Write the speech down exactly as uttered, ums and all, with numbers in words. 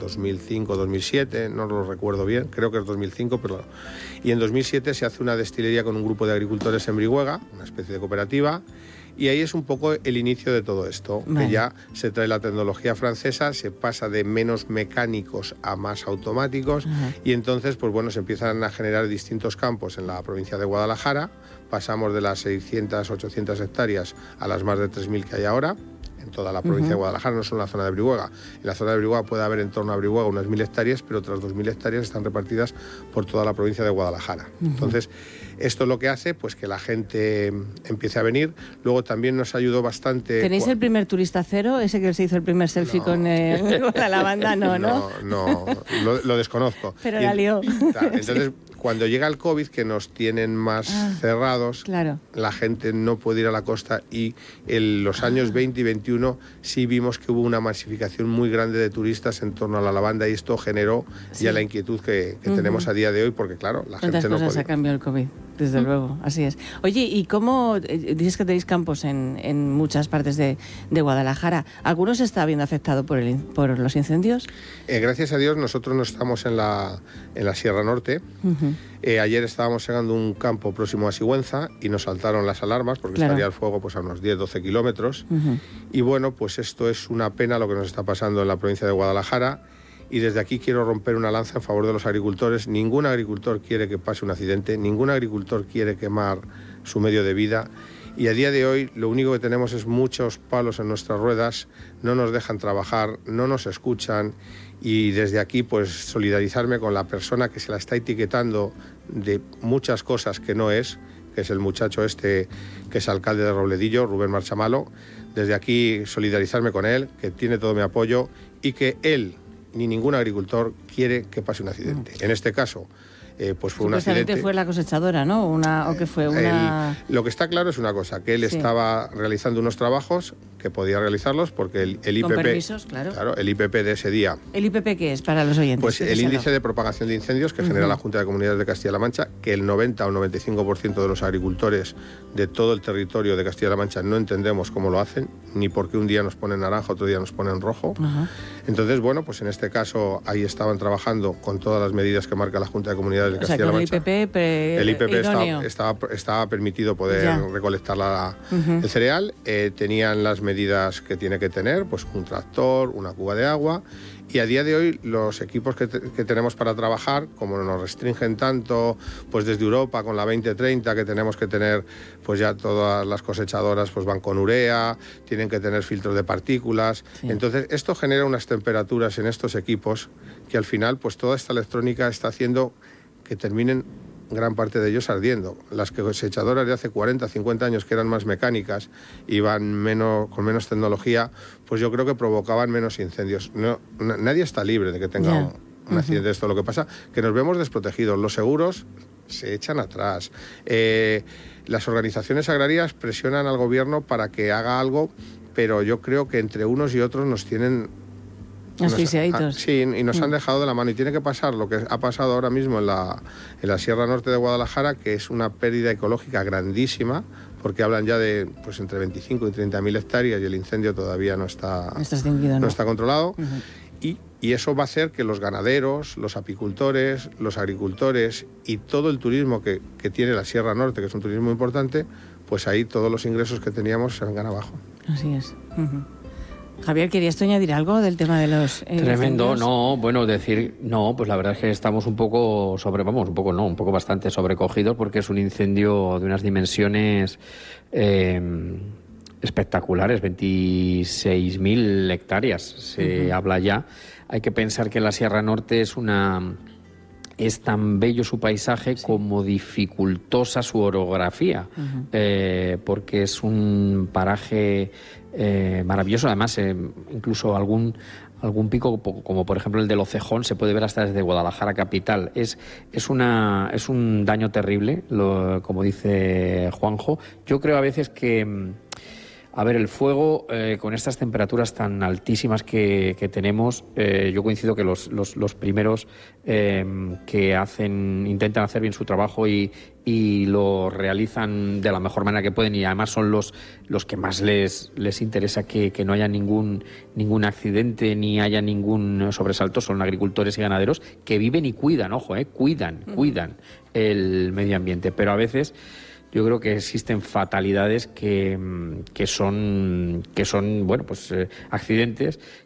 dos mil cinco, dos mil siete, no lo recuerdo bien, creo que es dos mil cinco, pero... Y en dos mil siete se hace una destilería con un grupo de agricultores en Brihuega, una especie de cooperativa, y ahí es un poco el inicio de todo esto, vale. que ya se trae la tecnología francesa, se pasa de menos mecánicos a más automáticos, uh-huh. y entonces, pues bueno, se empiezan a generar distintos campos en la provincia de Guadalajara, pasamos de las seiscientas, ochocientas hectáreas a las más de tres mil que hay ahora, en toda la provincia uh-huh. de Guadalajara, no solo en la zona de Brihuega. En la zona de Brihuega puede haber en torno a Brihuega unas mil hectáreas, pero otras dos mil hectáreas están repartidas por toda la provincia de Guadalajara. Uh-huh. Entonces, esto lo que hace, pues que la gente empiece a venir. Luego también nos ayudó bastante... ¿Tenéis el primer turista cero? ¿Ese que se hizo el primer selfie no. con, eh, con la lavanda? No, ¿no? No, no, lo, lo desconozco. Pero la lió. Entonces... Cuando llega el COVID, que nos tienen más ah, cerrados, claro. la gente no puede ir a la costa y en los años veinte y veintiuno sí vimos que hubo una masificación muy grande de turistas en torno a la lavanda y esto generó sí. ya la inquietud que, que uh-huh. tenemos a día de hoy porque, claro, la gente no podía. cosas ha cambiado el COVID, desde uh-huh. luego, así es. Oye, ¿y cómo? Dices que tenéis campos en, en muchas partes de, de Guadalajara. ¿Algunos está viendo afectado por, el, por los incendios? Eh, gracias a Dios, nosotros no estamos en la, en la Sierra Norte. Uh-huh. Eh, ayer estábamos segando un campo próximo a Sigüenza y nos saltaron las alarmas porque claro. estaría el fuego pues, a unos diez, doce kilómetros. Uh-huh. Y bueno, pues esto es una pena lo que nos está pasando en la provincia de Guadalajara. Y desde aquí quiero romper una lanza en favor de los agricultores. Ningún agricultor quiere que pase un accidente, ningún agricultor quiere quemar su medio de vida. Y a día de hoy lo único que tenemos es muchos palos en nuestras ruedas, no nos dejan trabajar, no nos escuchan y desde aquí pues solidarizarme con la persona que se la está etiquetando de muchas cosas que no es, que es el muchacho este que es alcalde de Robledillo, Rubén Marchamalo. Desde aquí solidarizarme con él, que tiene todo mi apoyo y que él ni ningún agricultor quiere que pase un accidente. En este caso... Eh, pues fue un accidente. Fue la cosechadora, ¿no? Una, ¿o qué fue? Una... El, lo que está claro es una cosa, que él sí. estaba realizando unos trabajos que podía realizarlos porque el, el I P P... Con permisos, claro. Claro, el I P P de ese día... ¿El I P P qué es para los oyentes? Pues el índice de propagación de incendios que uh-huh. genera la Junta de Comunidades de Castilla-La Mancha, que el noventa o noventa y cinco por ciento de los agricultores de todo el territorio de Castilla-La Mancha no entendemos cómo lo hacen, ni por qué un día nos ponen naranja, otro día nos ponen rojo. Uh-huh. Entonces, bueno, pues en este caso ahí estaban trabajando con todas las medidas que marca la Junta de Comunidades de Castilla-La Mancha. O sea, con el I P P, pre- el I P P estaba, estaba, estaba permitido poder ya. recolectar la, uh-huh. el cereal, eh, tenían las medidas que tiene que tener, pues un tractor, una cuba de agua, y a día de hoy los equipos que, te, que tenemos para trabajar, como nos restringen tanto, pues desde Europa con la veinte treinta que tenemos que tener, pues ya todas las cosechadoras pues van con urea, tienen que tener filtros de partículas, sí. entonces esto genera unas temperaturas en estos equipos que al final pues toda esta electrónica está haciendo que terminen gran parte de ellos ardiendo. Las cosechadoras de hace cuarenta, cincuenta años que eran más mecánicas, iban menos, con menos tecnología, pues yo creo que provocaban menos incendios. No, na, nadie está libre de que tenga yeah. un, un uh-huh. accidente de esto. Lo que pasa que nos vemos desprotegidos. Los seguros se echan atrás. Eh, las organizaciones agrarias presionan al gobierno para que haga algo, pero yo creo que entre unos y otros nos tienen... Asfixiaditos. Sí, y nos han dejado de la mano. Y tiene que pasar lo que ha pasado ahora mismo en la, en la Sierra Norte de Guadalajara, que es una pérdida ecológica grandísima, porque hablan ya de pues entre veinticinco y treinta mil hectáreas y el incendio todavía no está, no está, extinguido, no ¿no? está controlado. Uh-huh. Y, y eso va a hacer que los ganaderos, los apicultores, los agricultores y todo el turismo que, que tiene la Sierra Norte, que es un turismo importante, pues ahí todos los ingresos que teníamos se vengan abajo. Así es. Uh-huh. Javier, ¿querías tú añadir algo del tema de los eh, Tremendo, incendios? no, bueno, decir, no, pues la verdad es que estamos un poco sobre, vamos, un poco no, un poco bastante sobrecogidos porque es un incendio de unas dimensiones eh, espectaculares, veintiséis mil hectáreas se uh-huh. habla ya. Hay que pensar que la Sierra Norte es una... es tan bello su paisaje sí. como dificultosa su orografía, uh-huh. eh, porque es un paraje eh, maravilloso. Además, eh, incluso algún algún pico, como por ejemplo el de Locejón, se puede ver hasta desde Guadalajara capital. Es es una es un daño terrible, lo, como dice Juanjo. Yo creo a veces que A ver, el fuego, eh, con estas temperaturas tan altísimas que, que tenemos, eh, yo coincido que los, los, los primeros eh, que hacen, intentan hacer bien su trabajo y, y lo realizan de la mejor manera que pueden, y además son los, los que más les, les interesa que, que no haya ningún, ningún accidente ni haya ningún sobresalto, son agricultores y ganaderos que viven y cuidan, ojo, eh, cuidan, cuidan el medio ambiente, pero a veces yo creo que existen fatalidades que, que son, que son bueno, pues eh, accidentes